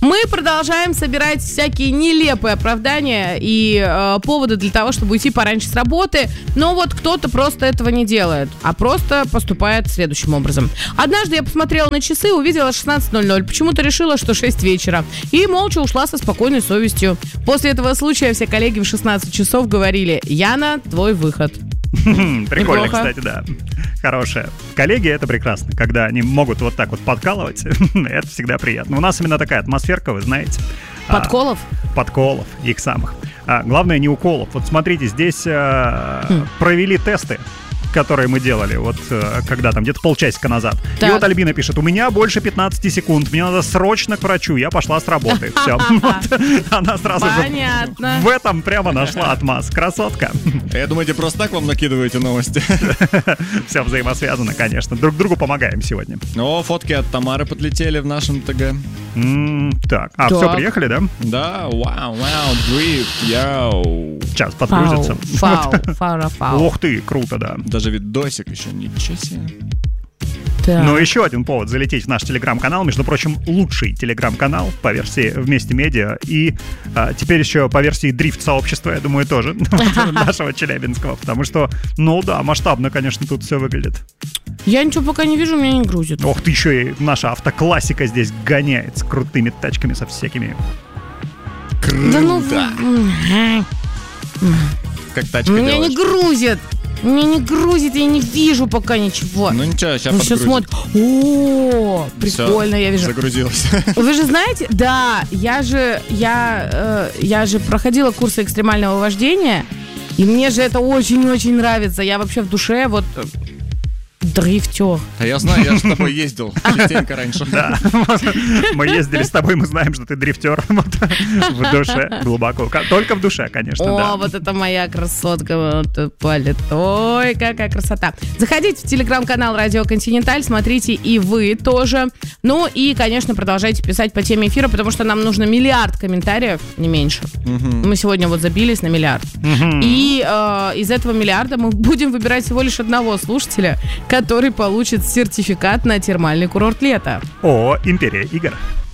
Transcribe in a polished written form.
Мы продолжаем собирать всякие нелепые оправдания и поводы для того, чтобы уйти пораньше с работы. Но вот кто-то просто этого не делает, а просто поступает следующим образом. Однажды я посмотрела на часы, увидела 16:00. Почему-то решила, что 6 вечера. И молча ушла со спокойной совестью. После этого случая все коллеги в 16 часов говорили: Яна, твой выход. Прикольно, Неплохо. кстати, да. Хорошая. Коллеги, это прекрасно, когда они могут вот так вот подкалывать. Это всегда приятно. У нас именно такая атмосферка, вы знаете. Подколов? Подколов, их самых. Главное, не уколов. Вот смотрите, здесь провели тесты, которые мы делали, вот когда там, где-то полчасика назад. Так. И вот Альбина пишет: у меня больше 15 секунд, мне надо срочно к врачу, я пошла с работы. Все. Она сразу же Понятно. в этом прямо нашла отмаз. Красотка. Я думаете, просто так вам накидываете новости? Все взаимосвязано, конечно. Друг другу помогаем сегодня. О, фотки от Тамары подлетели в нашем ТГ. Так, Так. все, приехали, да? Да, вау, дрифт, йоу. Сейчас подгрузится. Фау. Ух ты, круто, да. Даже видосик еще, ничего себе. Ну, еще один повод залететь в наш телеграм-канал. Между прочим, лучший телеграм-канал по версии Вместе Медиа. И теперь еще по версии дрифт-сообщества, я думаю, тоже нашего челябинского. Потому что, ну да, масштабно, конечно, тут все выглядит. Я ничего пока не вижу, меня не грузит. Ох ты, еще и наша автоклассика здесь гоняет с крутыми тачками, со всякими. Да ну... Как тачка Меня делаешь? не грузит. Меня не грузит, я не вижу пока ничего. Ну ничего, сейчас Ну, все подгрузит. смотрят. О, прикольно, я вижу. Загрузилась. Вы же знаете, да, я же проходила курсы экстремального вождения, и мне же это очень-очень нравится. Я вообще в душе вот дрифтер. А я знаю, я же с тобой ездил частенько раньше. Да, мы ездили с тобой, мы знаем, что ты дрифтер. В душе, глубоко. Только в душе, конечно, да. О, вот это моя красотка, вот палит. Ой, какая красота. Заходите в телеграм-канал Радио Континенталь, смотрите и вы тоже. Ну и, конечно, продолжайте писать по теме эфира, потому что нам нужно 1 миллиард комментариев, не меньше. Мы сегодня вот забились на 1 миллиард. И из этого 1 миллиарда мы будем выбирать всего лишь одного слушателя, который получит сертификат на термальный курорт лета. О, Империя игр.